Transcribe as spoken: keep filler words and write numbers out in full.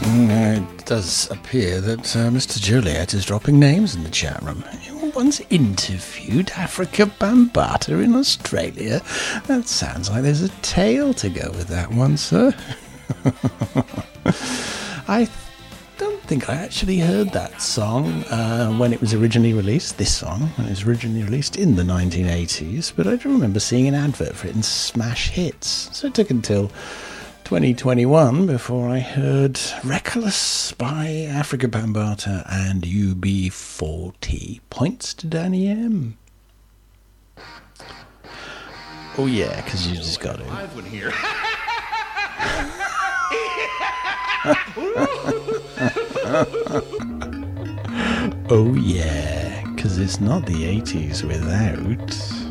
It does appear that uh, Mister Joliet is dropping names in the chat room. You once interviewed Afrika Bambaataa in Australia. That sounds like there's a tale to go with that one, sir. I don't think I actually heard that song uh, when it was originally released, this song, when it was originally released in the nineteen eighties, but I do remember seeing an advert for it in Smash Hits. So it took until twenty twenty-one before I heard Reckless by Afrika Bambaataa and U B forty. Points to Danny M. Oh yeah, because you just got it. Live one here. Oh yeah, because it's not the eighties without